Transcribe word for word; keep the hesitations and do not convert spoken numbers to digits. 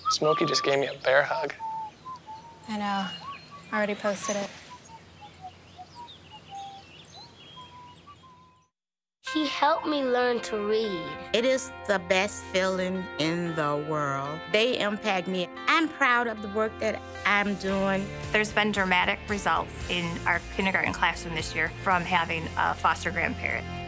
Smokey just gave me a bear hug. I know. I already posted it. He helped me learn to read. It is the best feeling in the world. They impact me. I'm proud of the work that I'm doing. There's been dramatic results in our kindergarten classroom this year from having a foster grandparent.